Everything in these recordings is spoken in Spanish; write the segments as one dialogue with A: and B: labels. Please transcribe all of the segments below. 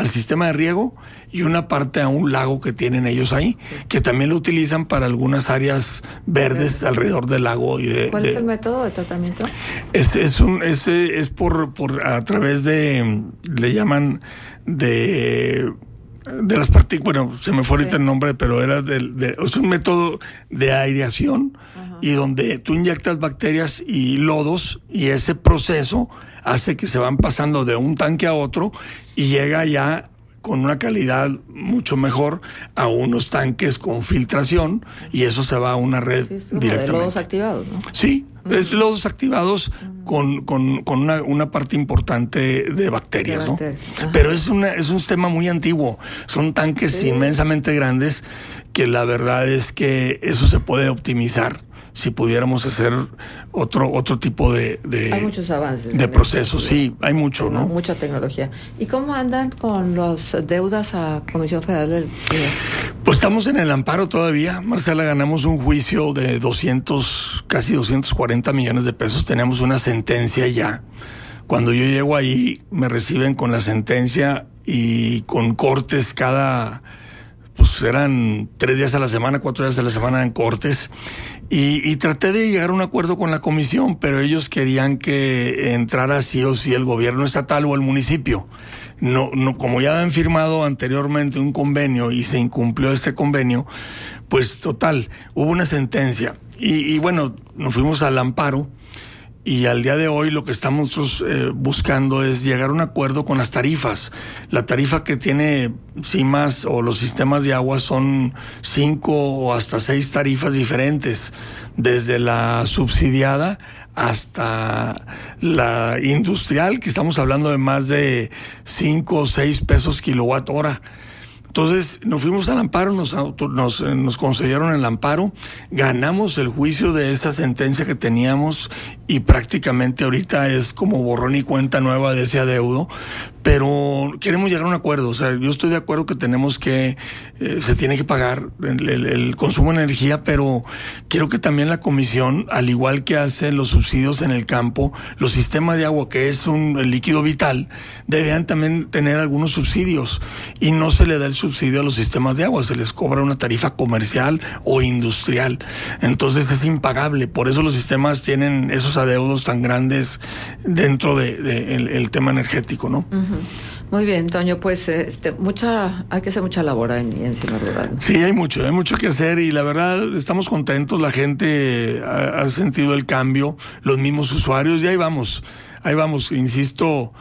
A: al sistema de riego y una parte a un lago que tienen ellos ahí, que también lo utilizan para algunas áreas verdes alrededor del lago.
B: ¿Cuál es el método de tratamiento?
A: Es por a través de, le llaman de las partículas, bueno, se me fue ahorita el nombre, pero era es un método de aireación. Ajá. Y donde tú inyectas bacterias y lodos y ese proceso hace que se van pasando de un tanque a otro y llega ya con una calidad mucho mejor a unos tanques con filtración y eso se va a una red directamente.
B: De lodos activados, ¿no?
A: Sí, es lodos activados con una parte importante de bacterias, ¿no? Pero es un sistema muy antiguo, son tanques inmensamente grandes que la verdad es que eso se puede optimizar si pudiéramos hacer otro tipo de
B: hay muchos avances
A: de procesos, sí, hay mucho, ¿no?
B: Mucha tecnología. ¿Y cómo andan con las deudas a Comisión Federal del Ciber?
A: Pues estamos en el amparo todavía, Marcela, ganamos un juicio de casi 240 millones de pesos, tenemos una sentencia ya. Cuando yo llego ahí, me reciben con la sentencia y con cortes pues eran 3 días a la semana, 4 días a la semana en cortes. Y traté de llegar a un acuerdo con la comisión, pero ellos querían que entrara sí o sí el gobierno estatal o el municipio. No, como ya habían firmado anteriormente un convenio y se incumplió este convenio, pues total, hubo una sentencia. Y bueno, nos fuimos al amparo. Y al día de hoy lo que estamos buscando es llegar a un acuerdo con las tarifas. La tarifa que tiene CIMAS o los sistemas de agua son 5 o hasta 6 tarifas diferentes, desde la subsidiada hasta la industrial, que estamos hablando de más de 5 o 6 pesos kilowatt hora. Entonces nos fuimos al amparo, nos concedieron el amparo, ganamos el juicio de esa sentencia que teníamos y prácticamente ahorita es como borrón y cuenta nueva de ese adeudo, pero queremos llegar a un acuerdo. O sea, yo estoy de acuerdo que tenemos que, se tiene que pagar el consumo de energía, pero quiero que también la comisión, al igual que hace los subsidios en el campo, los sistemas de agua, que es un líquido vital, deberían también tener algunos subsidios y no se le da el subsidio a los sistemas de agua, se les cobra una tarifa comercial o industrial. Entonces es impagable, por eso los sistemas tienen esos adeudos tan grandes dentro de el tema energético, ¿no? Uh-huh.
B: Muy bien, Toño, pues hay que hacer mucha labor en Cima Rural.
A: Sí, hay mucho que hacer y la verdad estamos contentos, la gente ha sentido el cambio, los mismos usuarios y ahí vamos, insisto,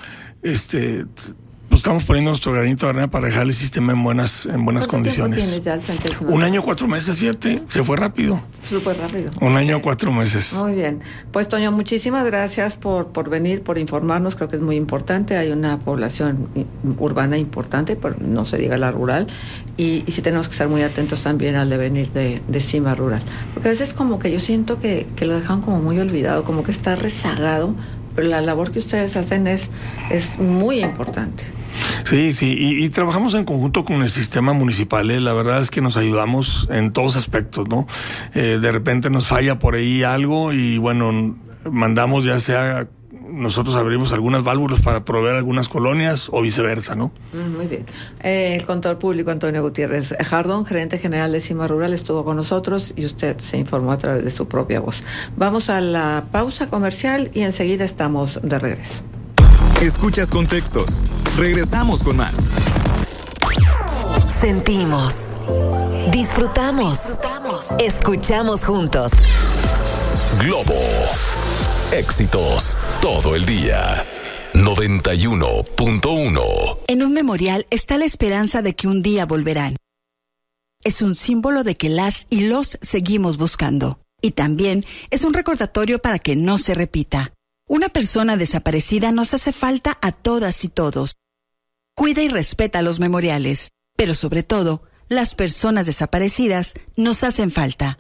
A: pues estamos poniendo nuestro granito de arena para dejar el sistema en buenas condiciones.
B: ¿Cuánto tienes ya al frente de Cima?
A: 1 año 4 meses, fíjate, se fue rápido.
B: Súper rápido.
A: 1 año 4 meses.
B: Muy bien. Pues, Toño, muchísimas gracias por venir, por informarnos. Creo que es muy importante. Hay una población urbana importante, pero no se diga la rural. Y sí tenemos que estar muy atentos también al devenir de Cima Rural. Porque a veces como que yo siento que lo dejan como muy olvidado, como que está rezagado. Pero la labor que ustedes hacen es muy importante.
A: Sí, y trabajamos en conjunto con el sistema municipal, La verdad es que nos ayudamos en todos aspectos, ¿no? De repente nos falla por ahí algo y bueno, mandamos ya sea, nosotros abrimos algunas válvulas para proveer algunas colonias o viceversa, ¿no?
B: Muy bien. El contador público Antonio Gutiérrez Jardón, gerente general de Cima Rural, estuvo con nosotros y usted se informó a través de su propia voz. Vamos a la pausa comercial y enseguida estamos de regreso.
C: Escuchas Contextos. Regresamos con más.
D: Sentimos. Disfrutamos. Escuchamos juntos.
E: Globo. Éxitos todo el día. 91.1.
F: En un memorial está la esperanza de que un día volverán. Es un símbolo de que las y los seguimos buscando. Y también es un recordatorio para que no se repita. Una persona desaparecida nos hace falta a todas y todos. Cuida y respeta los memoriales, pero sobre todo, las personas desaparecidas nos hacen falta.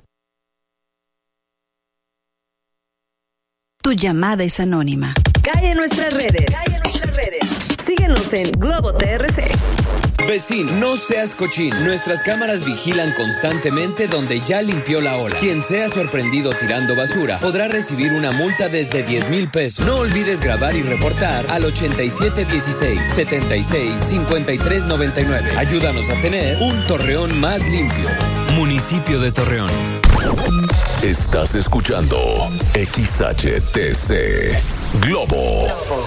F: Tu llamada es anónima.
D: Cae en nuestras redes. Síguenos en Globo TRC.
G: Vecino, no seas cochino. Nuestras cámaras vigilan constantemente donde ya limpió la ola. Quien sea sorprendido tirando basura podrá recibir una multa desde 10,000 pesos. No olvides grabar y reportar al 8716-765399. Ayúdanos a tener un Torreón más limpio. Municipio de Torreón.
E: Estás escuchando XHTC Globo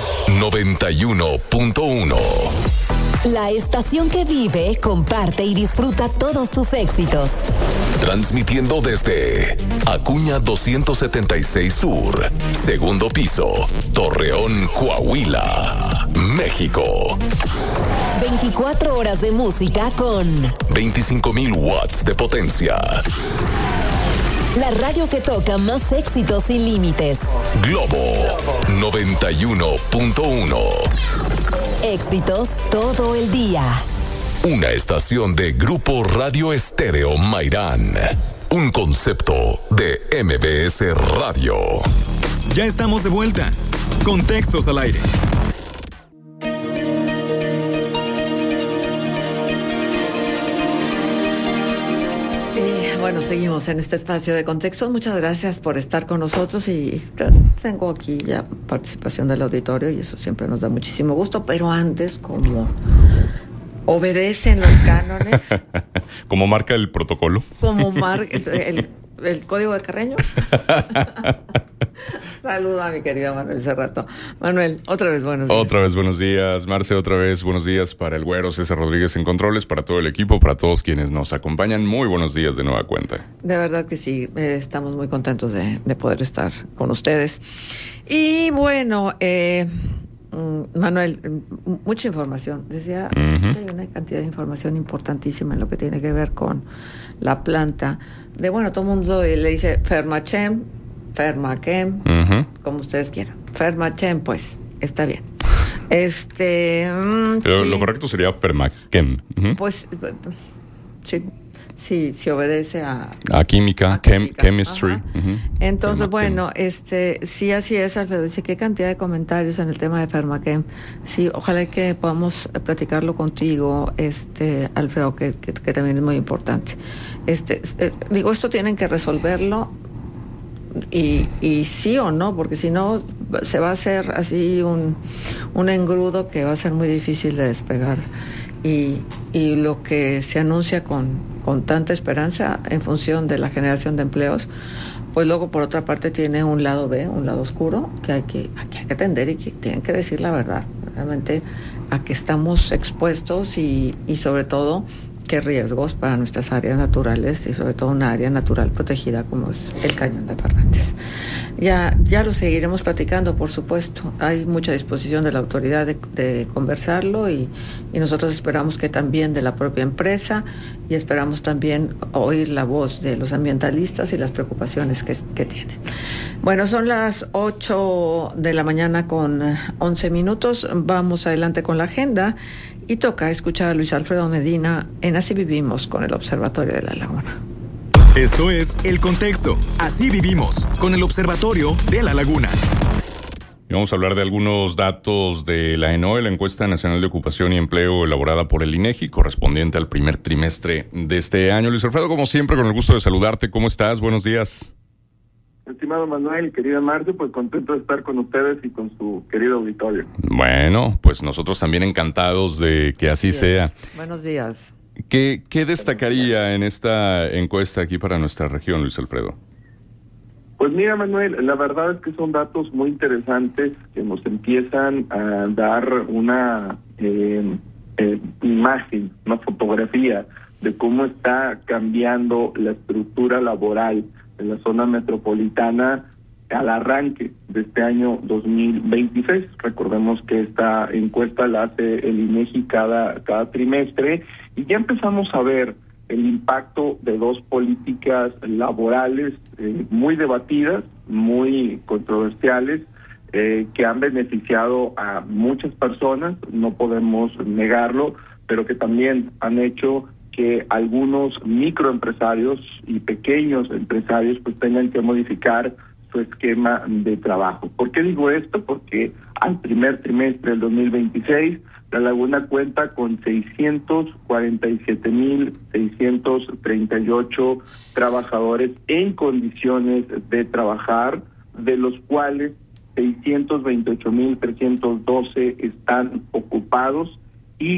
E: 91.1.
D: La estación que vive, comparte y disfruta todos tus éxitos.
E: Transmitiendo desde Acuña 276 Sur, segundo piso, Torreón, Coahuila, México.
D: 24 horas de música con
E: 25,000 watts de potencia.
D: La radio que toca más éxitos sin límites.
E: Globo 91.1.
D: Éxitos todo el día.
E: Una estación de Grupo Radio Estéreo Mairán. Un concepto de MBS Radio.
C: Ya estamos de vuelta. Contextos al aire.
B: Bueno, seguimos en este espacio de contextos. Muchas gracias por estar con nosotros y tengo aquí ya participación del auditorio y eso siempre nos da muchísimo gusto, pero antes, como obedecen los cánones.
H: Como marca el protocolo.
B: Como marca el código de Carreño. Saluda a mi querido Manuel Cerrato. Manuel, otra vez buenos días.
H: Otra vez buenos días, Marce, otra vez buenos días para el güero César Rodríguez en controles, para todo el equipo, para todos quienes nos acompañan. Muy buenos días de nueva cuenta.
B: De verdad que sí, estamos muy contentos de poder estar con ustedes. Y bueno, Manuel, mucha información. Decía, que hay una cantidad de información importantísima en lo que tiene que ver con la planta. Todo el mundo le dice Fermachem, como ustedes quieran. Fermachem, pues, está bien.
H: Pero
B: sí.
H: Lo correcto sería Fermachem.
B: Pues, sí, obedece a
H: química, chemistry.
B: Entonces,
H: Fermachem.
B: sí, así es, Alfredo. Dice, qué cantidad de comentarios en el tema de Fermachem. Sí, ojalá que podamos platicarlo contigo, Alfredo, que también es muy importante. Esto tienen que resolverlo y sí o no, porque si no se va a hacer así un engrudo que va a ser muy difícil de despegar. Y lo que se anuncia con tanta esperanza en función de la generación de empleos, pues luego por otra parte tiene un lado B, un lado oscuro, que hay que atender y que tienen que decir la verdad, realmente a que estamos expuestos y sobre todo qué riesgos para nuestras áreas naturales y sobre todo una área natural protegida como es el Cañón de Fernández. Ya lo seguiremos platicando, por supuesto. Hay mucha disposición de la autoridad de conversarlo y nosotros esperamos que también de la propia empresa y esperamos también oír la voz de los ambientalistas y las preocupaciones que tienen. Bueno, son las 8 de la mañana con 11 minutos. Vamos adelante con la agenda y toca escuchar a Luis Alfredo Medina en Así Vivimos con el Observatorio de la Laguna.
C: Esto es El Contexto. Así vivimos con el Observatorio de la Laguna.
H: Y vamos a hablar de algunos datos de la ENOE, la Encuesta Nacional de Ocupación y Empleo elaborada por el INEGI, correspondiente al primer trimestre de este año. Luis Alfredo, como siempre, con el gusto de saludarte. ¿Cómo estás? Buenos días.
I: Estimado Manuel, querida Marce, pues contento de estar con ustedes y con su querido auditorio.
H: Bueno, pues nosotros también encantados de que así sea.
B: Buenos días.
H: ¿Qué destacaría en esta encuesta aquí para nuestra región, Luis Alfredo?
I: Pues mira, Manuel, la verdad es que son datos muy interesantes que nos empiezan a dar una imagen, una fotografía de cómo está cambiando la estructura laboral en la zona metropolitana al arranque de este año 2026. Recordemos que esta encuesta la hace el INEGI cada trimestre y ya empezamos a ver el impacto de dos políticas laborales muy debatidas, muy controversiales, que han beneficiado a muchas personas, no podemos negarlo, pero que también han hecho que algunos microempresarios y pequeños empresarios pues tengan que modificar su esquema de trabajo. ¿Por qué digo esto? Porque al primer trimestre del 2026, La Laguna cuenta con 647,638 trabajadores en condiciones de trabajar, de los cuales 628,312 están ocupados y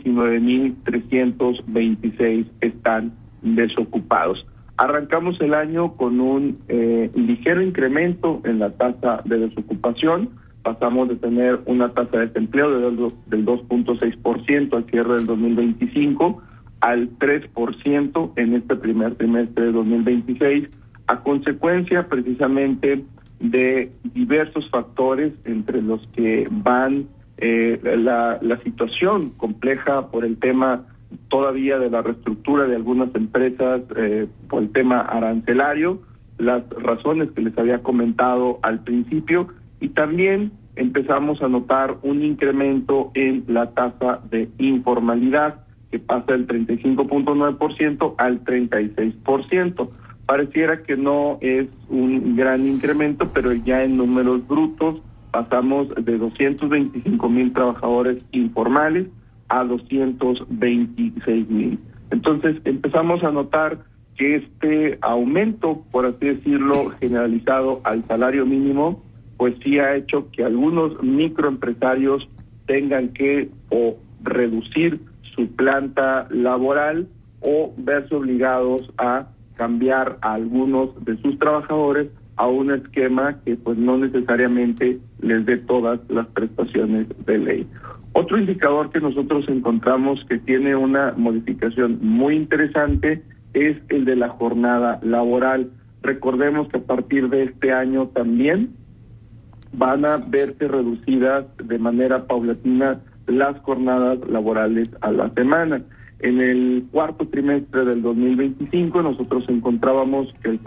I: 19,326 están desocupados. Arrancamos el año con un ligero incremento en la tasa de desocupación. Pasamos de tener una tasa de desempleo del 2.6% al cierre del 2025 al 3% en este primer trimestre de 2026, a consecuencia precisamente de diversos factores, entre los que van la situación compleja por el tema todavía de la reestructura de algunas empresas, por el tema arancelario, las razones que les había comentado al principio, y también empezamos a notar un incremento en la tasa de informalidad, que pasa del 35.9% al 36%. Pareciera que no es un gran incremento, pero ya en números brutos pasamos de 225,000 trabajadores informales a 226,000. Entonces empezamos a notar que este aumento, por así decirlo, generalizado al salario mínimo, pues sí ha hecho que algunos microempresarios tengan que o reducir su planta laboral o verse obligados a cambiar a algunos de sus trabajadores a un esquema que pues no necesariamente les dé todas las prestaciones de ley. Otro indicador que nosotros encontramos que tiene una modificación muy interesante es el de la jornada laboral. Recordemos que a partir de este año también van a verse reducidas de manera paulatina las jornadas laborales a la semana. En el cuarto trimestre del 2025 nosotros encontrábamos que el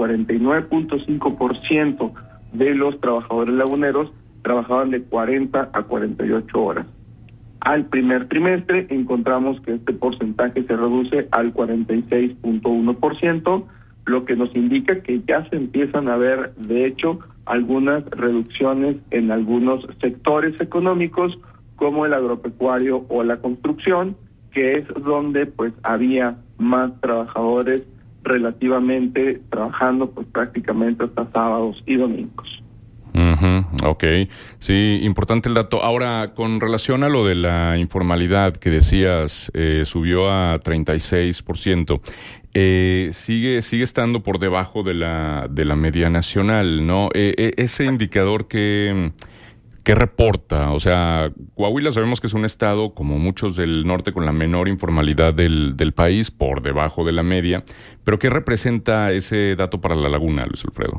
I: 49.5% de los trabajadores laguneros trabajaban de 40 a 48 horas. Al primer trimestre encontramos que este porcentaje se reduce al 46.1%, lo que nos indica que ya se empiezan a ver, de hecho, algunas reducciones en algunos sectores económicos, como el agropecuario o la construcción, que es donde pues había más trabajadores relativamente trabajando pues prácticamente hasta sábados y domingos.
H: Ok, sí, importante el dato. Ahora, con relación a lo de la informalidad que decías, subió a 36%, sigue estando por debajo de la media nacional, ¿no? Ese indicador ¿qué reporta? O sea, Coahuila sabemos que es un estado, como muchos del norte, con la menor informalidad del país, por debajo de la media, pero ¿qué representa ese dato para La Laguna, Luis Alfredo?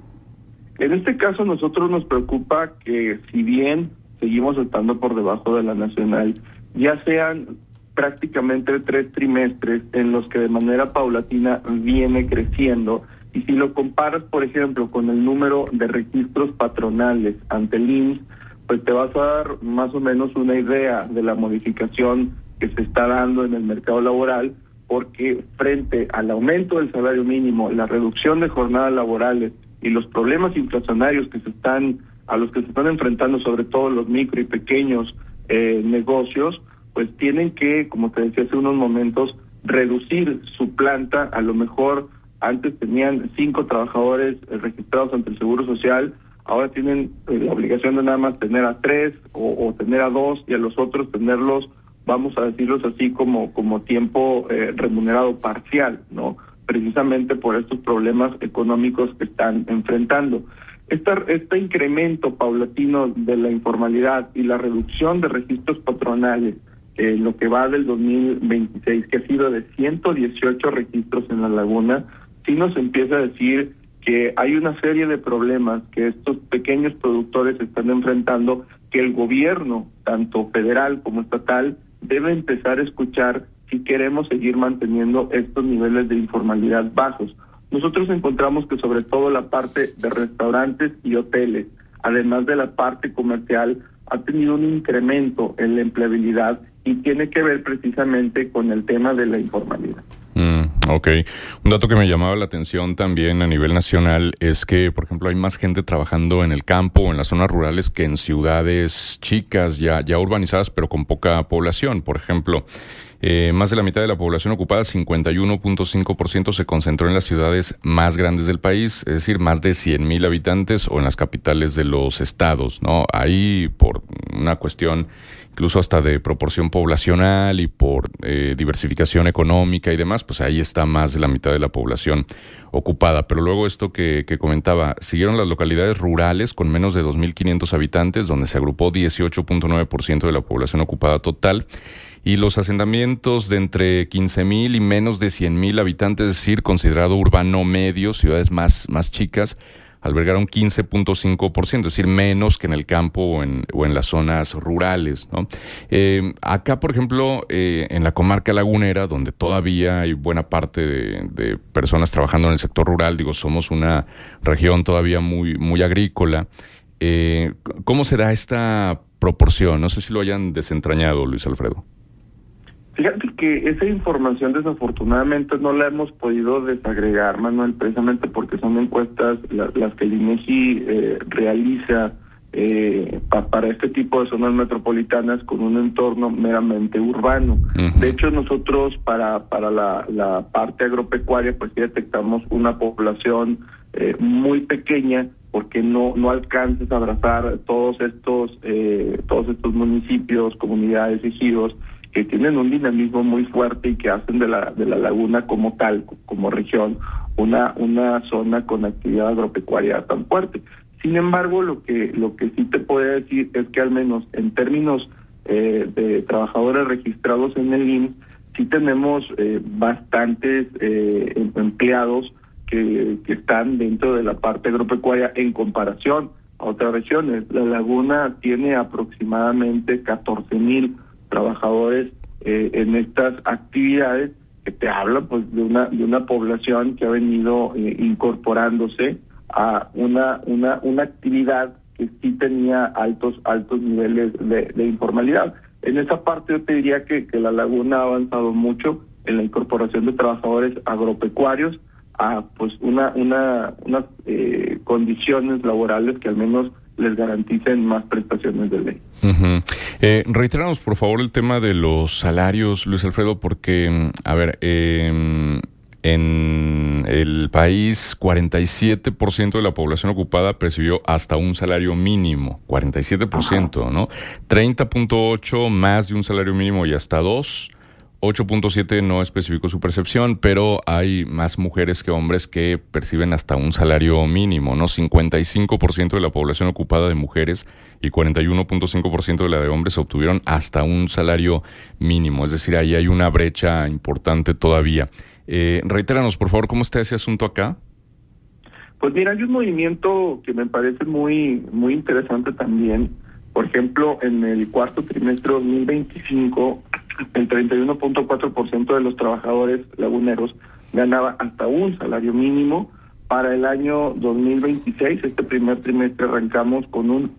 I: En este caso, nosotros nos preocupa que, si bien seguimos estando por debajo de la nacional, ya sean prácticamente 3 trimestres en los que de manera paulatina viene creciendo. Y si lo comparas, por ejemplo, con el número de registros patronales ante el IMSS, pues te vas a dar más o menos una idea de la modificación que se está dando en el mercado laboral, porque frente al aumento del salario mínimo, la reducción de jornadas laborales y los problemas inflacionarios a los que se están enfrentando sobre todo los micro y pequeños negocios, pues tienen que, como te decía hace unos momentos, reducir su planta. A lo mejor antes tenían 5 trabajadores registrados ante el Seguro Social, ahora tienen la obligación de nada más tener a 3 o tener a 2, y a los otros tenerlos, vamos a decirlos así, como tiempo remunerado parcial, ¿no? Precisamente por estos problemas económicos que están enfrentando. Este incremento paulatino de la informalidad y la reducción de registros patronales, lo que va del 2026, que ha sido de 118 registros en La Laguna, sí nos empieza a decir que hay una serie de problemas que estos pequeños productores están enfrentando, que el gobierno, tanto federal como estatal, debe empezar a escuchar si queremos seguir manteniendo estos niveles de informalidad bajos. Nosotros encontramos que sobre todo la parte de restaurantes y hoteles, además de la parte comercial, ha tenido un incremento en la empleabilidad y tiene que ver precisamente con el tema de la informalidad.
H: Ok. Un dato que me llamaba la atención también a nivel nacional es que, por ejemplo, hay más gente trabajando en el campo o en las zonas rurales que en ciudades chicas, ya urbanizadas, pero con poca población. Por ejemplo, más de la mitad de la población ocupada, 51.5%, se concentró en las ciudades más grandes del país, es decir, más de 100,000 habitantes o en las capitales de los estados, ¿no? Ahí, por una cuestión incluso hasta de proporción poblacional y por diversificación económica y demás, pues ahí está más de la mitad de la población ocupada. Pero luego esto que comentaba, siguieron las localidades rurales con menos de 2.500 habitantes, donde se agrupó 18.9% de la población ocupada total, y los asentamientos de entre 15,000 y menos de 100,000 habitantes, es decir, considerado urbano medio, ciudades más chicas, albergaron 15.5%, es decir, menos que en el campo o en las zonas rurales, ¿no? Acá, por ejemplo, en la comarca lagunera, donde todavía hay buena parte de personas trabajando en el sector rural, digo, somos una región todavía muy agrícola, ¿cómo será esta proporción? No sé si lo hayan desentrañado, Luis Alfredo.
I: Fíjate que esa información desafortunadamente no la hemos podido desagregar, Manuel, precisamente porque son encuestas las que el INEGI realiza para este tipo de zonas metropolitanas con un entorno meramente urbano. Uh-huh. De hecho, nosotros para la parte agropecuaria pues ya detectamos una población muy pequeña, porque no alcanzas a abrazar todos estos municipios, comunidades, ejidos que tienen un dinamismo muy fuerte y que hacen de la laguna como tal, como región, una zona con actividad agropecuaria tan fuerte. Sin embargo, lo que sí te puedo decir es que al menos en términos de trabajadores registrados en el IMSS, sí tenemos bastantes empleados que están dentro de la parte agropecuaria en comparación a otras regiones. La laguna tiene aproximadamente 14,000 trabajadores en estas actividades, que te hablan pues de una población que ha venido incorporándose a una actividad que sí tenía altos niveles de informalidad. En esa parte yo te diría que la laguna ha avanzado mucho en la incorporación de trabajadores agropecuarios a pues unas condiciones laborales que al menos les garanticen más prestaciones de ley.
H: Uh-huh. Reiteranos, por favor, el tema de los salarios, Luis Alfredo, porque, a ver, en el país 47% de la población ocupada percibió hasta un salario mínimo, 47%, ¿no? 30.8% más de un salario mínimo y hasta 2%. 8.7 no especificó su percepción, pero hay más mujeres que hombres que perciben hasta un salario mínimo, ¿no? 55% de la población ocupada de mujeres y 41.5% de la de hombres obtuvieron hasta un salario mínimo. Es decir, ahí hay una brecha importante todavía. Reitéranos, por favor, ¿cómo está ese asunto acá?
I: Pues mira, hay un movimiento que me parece muy interesante también. Por ejemplo, en el cuarto trimestre de 2025, el 31.4% de los trabajadores laguneros ganaba hasta un salario mínimo. Para el año 2026, este primer trimestre, arrancamos con un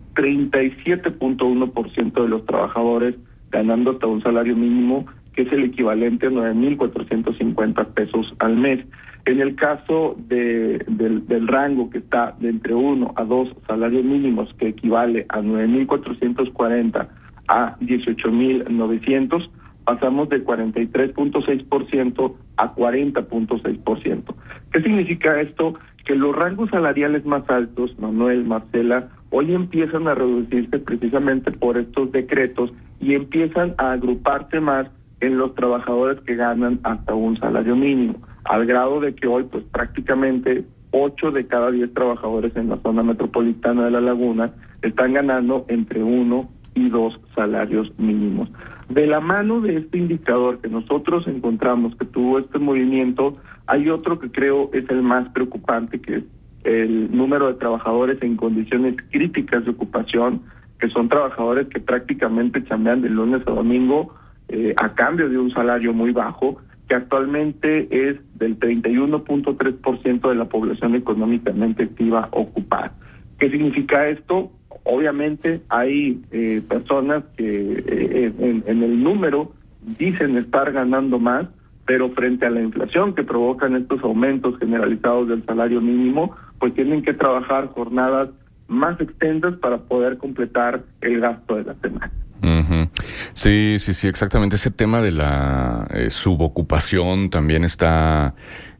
I: 37.1% de los trabajadores ganando hasta un salario mínimo, que es el equivalente a 9,450 pesos al mes. En el caso del rango que está de entre 1 a 2 salarios mínimos, que equivale a 9,440 a 18,900, pasamos de 43.6% a 40.6%. ¿Qué significa esto? Que los rangos salariales más altos, Manuel, Marcela, hoy empiezan a reducirse precisamente por estos decretos y empiezan a agruparse más en los trabajadores que ganan hasta un salario mínimo, al grado de que hoy pues prácticamente 8 de cada 10 trabajadores en la zona metropolitana de La Laguna están ganando entre 1 y 2 salarios mínimos. De la mano de este indicador que nosotros encontramos que tuvo este movimiento, hay otro que creo es el más preocupante, que es el número de trabajadores en condiciones críticas de ocupación, que son trabajadores que prácticamente chambean de lunes a domingo a cambio de un salario muy bajo, que actualmente es del 31.3% de la población económicamente activa ocupada. ¿Qué significa esto? Obviamente hay personas que en el número dicen estar ganando más, pero frente a la inflación que provocan estos aumentos generalizados del salario mínimo, pues tienen que trabajar jornadas más extensas para poder completar el gasto de la semana.
H: Uh-huh. Sí, exactamente. Ese tema de la subocupación también está,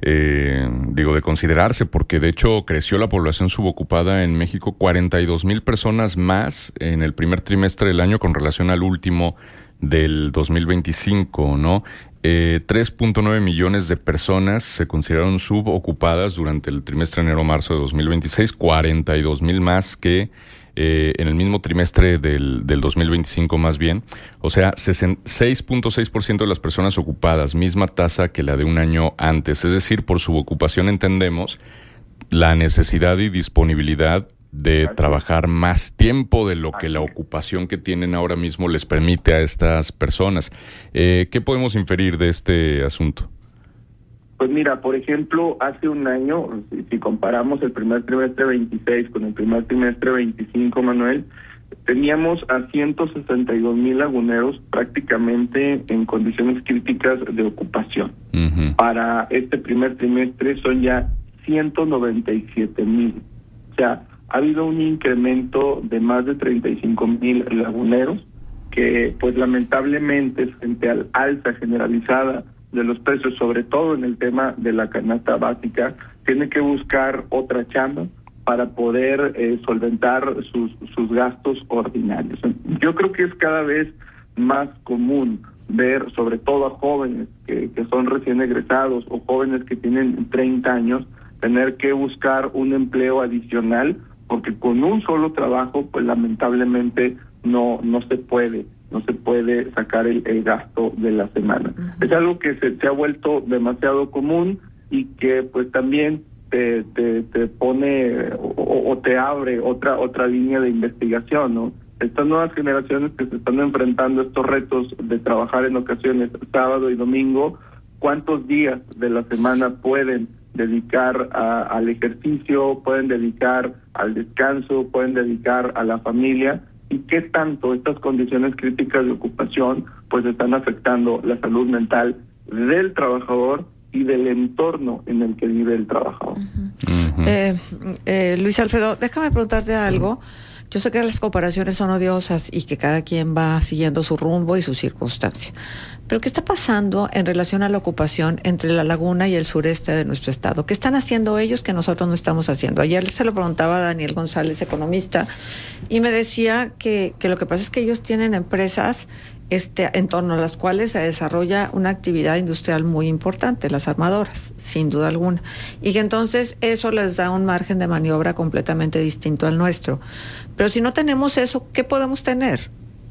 H: de considerarse, porque de hecho creció la población subocupada en México 42,000 personas más en el primer trimestre del año con relación al último del 2025, ¿no? 3.9 millones de personas se consideraron subocupadas durante el trimestre enero-marzo de 2026, 42,000 más que en el mismo trimestre del 2025 más bien. O sea, 6.6% de las personas ocupadas, misma tasa que la de un año antes. Es decir, por subocupación entendemos la necesidad y disponibilidad de trabajar más tiempo de lo que la ocupación que tienen ahora mismo les permite a estas personas. ¿Qué podemos inferir de este asunto?
I: Pues mira, por ejemplo, hace un año, si comparamos el primer trimestre 26 con el primer trimestre 25, Manuel, teníamos a 162,000 laguneros prácticamente en condiciones críticas de ocupación. Uh-huh. Para este primer trimestre son ya 197,000. O sea, ha habido un incremento de más de 35,000 laguneros que, pues lamentablemente, frente al alza generalizada de los precios, sobre todo en el tema de la canasta básica, tiene que buscar otra chamba para poder solventar sus gastos ordinarios. Yo creo que es cada vez más común ver, sobre todo a jóvenes que son recién egresados o jóvenes que tienen 30 años, tener que buscar un empleo adicional, porque con un solo trabajo, pues lamentablemente no se puede sacar el gasto de la semana. Uh-huh. Es algo que se ha vuelto demasiado común y que pues también te pone o te abre otra línea de investigación, ¿no? Estas nuevas generaciones que se están enfrentando a estos retos de trabajar en ocasiones sábado y domingo, ¿cuántos días de la semana pueden dedicar al ejercicio, pueden dedicar al descanso, pueden dedicar a la familia? Y qué tanto estas condiciones críticas de ocupación pues están afectando la salud mental del trabajador y del entorno en el que vive el trabajador.
B: Uh-huh. Uh-huh. Luis Alfredo, déjame preguntarte algo. Yo sé que las comparaciones son odiosas y que cada quien va siguiendo su rumbo y su circunstancia. Pero ¿qué está pasando en relación a la ocupación entre la laguna y el sureste de nuestro estado? ¿Qué están haciendo ellos que nosotros no estamos haciendo? Ayer se lo preguntaba a Daniel González, economista, y me decía que lo que pasa es que ellos tienen empresas en torno a las cuales se desarrolla una actividad industrial muy importante, las armadoras, sin duda alguna, y que entonces eso les da un margen de maniobra completamente distinto al nuestro. Pero si no tenemos eso, ¿qué podemos tener?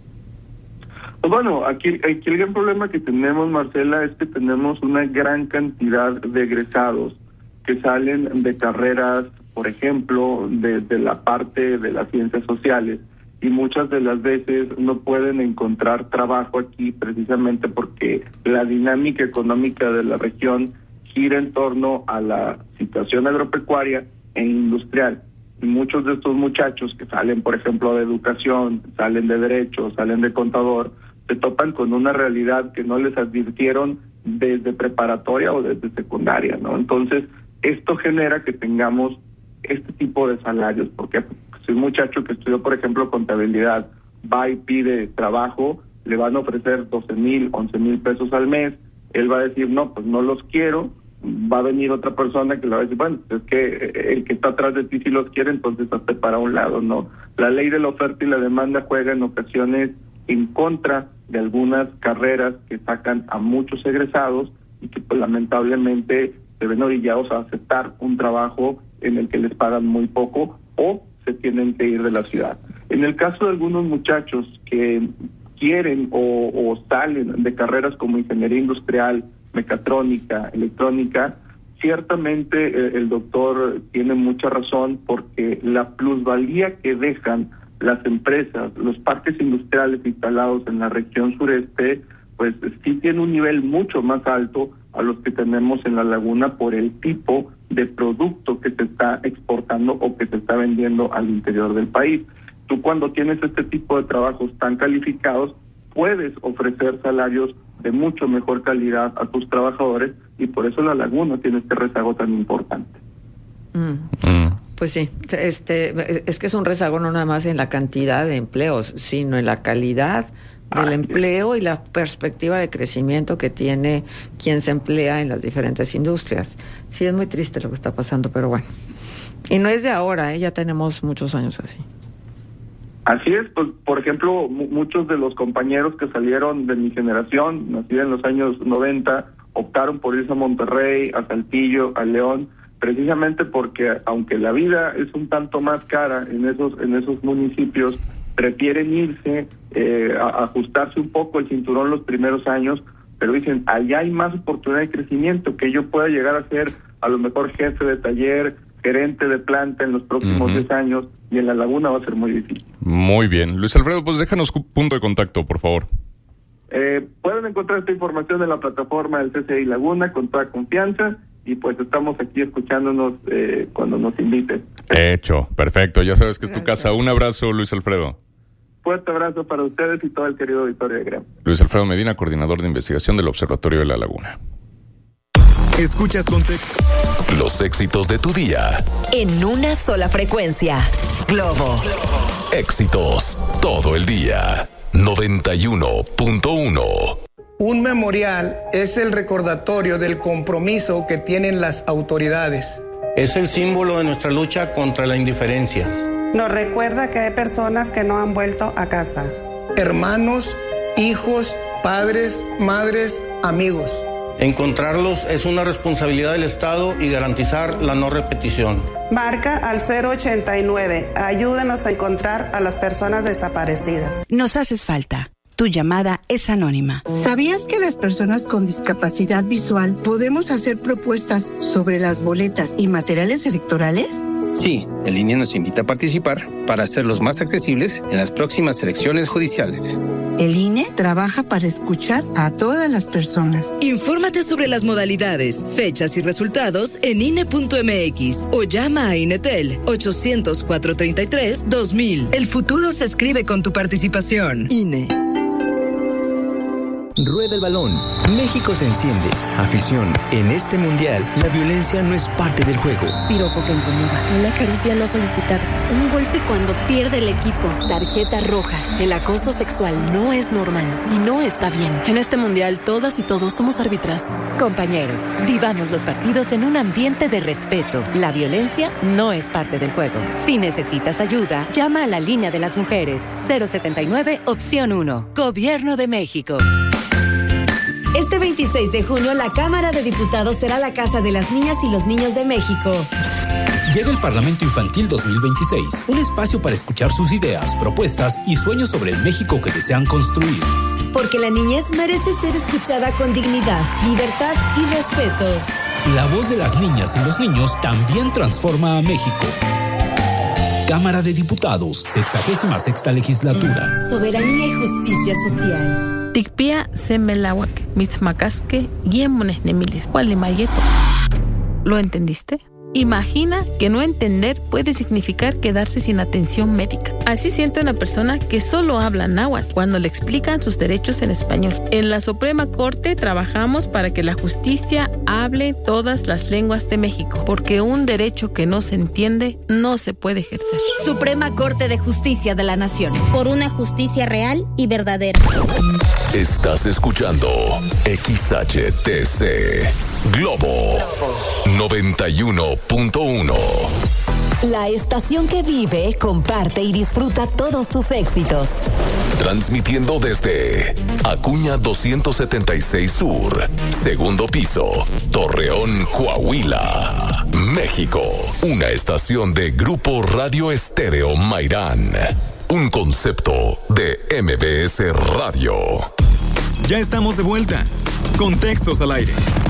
I: Bueno, aquí el gran problema que tenemos, Marcela, es que tenemos una gran cantidad de egresados que salen de carreras, por ejemplo, de la parte de las ciencias sociales, y muchas de las veces no pueden encontrar trabajo aquí precisamente porque la dinámica económica de la región gira en torno a la situación agropecuaria e industrial. Y muchos de estos muchachos que salen, por ejemplo, de educación, salen de derecho, salen de contador, se topan con una realidad que no les advirtieron desde preparatoria o desde secundaria, ¿no? Entonces, esto genera que tengamos este tipo de salarios, porque si un muchacho que estudió, por ejemplo, contabilidad, va y pide trabajo, le van a ofrecer 12,000, 11,000 pesos al mes, él va a decir, no, pues no los quiero, va a venir otra persona que le va a decir, bueno, es que el que está atrás de ti sí los quiere, entonces hazte para un lado, ¿no? La ley de la oferta y la demanda juega en ocasiones en contra de algunas carreras que sacan a muchos egresados y que pues lamentablemente se ven orillados a aceptar un trabajo en el que les pagan muy poco o se tienen que ir de la ciudad. En el caso de algunos muchachos que quieren o salen de carreras como ingeniería industrial, mecatrónica, electrónica, ciertamente el doctor tiene mucha razón, porque la plusvalía que dejan las empresas, los parques industriales instalados en la región sureste, pues sí tiene un nivel mucho más alto a los que tenemos en la laguna por el tipo de producto que se está exportando o que se está vendiendo al interior del país. Tú, cuando tienes este tipo de trabajos tan calificados, puedes ofrecer salarios de mucho mejor calidad a tus trabajadores, y por eso la laguna tiene este rezago tan importante.
B: Pues sí, es que es un rezago no nada más en la cantidad de empleos, sino en la calidad del empleo y la perspectiva de crecimiento que tiene quien se emplea en las diferentes industrias. Sí, es muy triste lo que está pasando, pero bueno. Y no es de ahora, ya tenemos muchos años así.
I: Así es, pues por ejemplo, muchos de los compañeros que salieron de mi generación, nacida en los años 90, optaron por irse a Monterrey, a Saltillo, a León, precisamente porque aunque la vida es un tanto más cara en esos municipios, prefieren irse a ajustarse un poco el cinturón los primeros años, pero dicen, allá hay más oportunidad de crecimiento, que yo pueda llegar a ser a lo mejor jefe de taller, gerente de planta en los próximos 10 años, y en la laguna va a ser muy difícil.
H: Muy bien. Luis Alfredo, pues déjanos punto de contacto, por favor.
I: Pueden encontrar esta información en la plataforma del CCI Laguna con toda confianza, y pues estamos aquí escuchándonos cuando nos inviten.
H: Hecho, perfecto. Ya sabes que es tu casa. Un abrazo, Luis Alfredo.
I: Fuerte abrazo para ustedes y todo el querido auditorio de Gremio.
H: Luis Alfredo Medina, coordinador de investigación del Observatorio de la Laguna.
C: Escuchas Contexto.
E: Los éxitos de tu día.
D: En una sola frecuencia. Globo.
E: Éxitos todo el día. 91.1.
J: Un memorial es el recordatorio del compromiso que tienen las autoridades.
K: Es el símbolo de nuestra lucha contra la indiferencia.
L: Nos recuerda que hay personas que no han vuelto a casa.
J: Hermanos, hijos, padres, madres, amigos.
K: Encontrarlos es una responsabilidad del Estado y garantizar la no repetición.
L: Marca al 089. Ayúdanos a encontrar a las personas desaparecidas.
F: Nos haces falta. Tu llamada es anónima.
M: ¿Sabías que las personas con discapacidad visual podemos hacer propuestas sobre las boletas y materiales electorales?
N: Sí, el INE nos invita a participar para hacerlos más accesibles en las próximas elecciones judiciales.
M: El INE trabaja para escuchar a todas las personas.
O: Infórmate sobre las modalidades, fechas y resultados en INE.mx o llama a INETEL 800-433-2000.
P: El futuro se escribe con tu participación.
O: INE.
Q: Rueda el balón. México se enciende. Afición. En este mundial, la violencia no es parte del juego.
R: Piropo que incomoda. Una caricia no solicitada. Un golpe cuando pierde el equipo.
S: Tarjeta roja. El acoso sexual no es normal y no está bien. En este mundial, todas y todos somos árbitras.
T: Compañeros, vivamos los partidos en un ambiente de respeto. La violencia no es parte del juego. Si necesitas ayuda, llama a la línea de las mujeres. 079, opción 1. Gobierno de México.
U: Este 26 de junio, la Cámara de Diputados será la casa de las niñas y los niños de México.
V: Llega el Parlamento Infantil 2026, un espacio para escuchar sus ideas, propuestas y sueños sobre el México que desean construir.
U: Porque la niñez merece ser escuchada con dignidad, libertad y respeto.
V: La voz de las niñas y los niños también transforma a México. Cámara de Diputados, 66ª legislatura.
U: Soberanía y justicia social.
W: Tikpia semelawak, mitzmacasque, guiemones nemilis, cualimayeto. ¿Lo entendiste? Imagina que no entender puede significar quedarse sin atención médica. Así siente una persona que solo habla náhuatl cuando le explican sus derechos en español. En la Suprema Corte trabajamos para que la justicia hable todas las lenguas de México, porque un derecho que no se entiende no se puede ejercer.
X: Suprema Corte de Justicia de la Nación. Por una justicia real y verdadera.
E: Estás escuchando XHTC Globo 91.1.
D: La estación que vive, comparte y disfruta todos tus éxitos.
E: Transmitiendo desde Acuña 276 Sur, segundo piso, Torreón, Coahuila, México. Una estación de Grupo Radio Estéreo Mairán. Un concepto de MBS Radio.
C: Ya estamos de vuelta. Contextos al aire.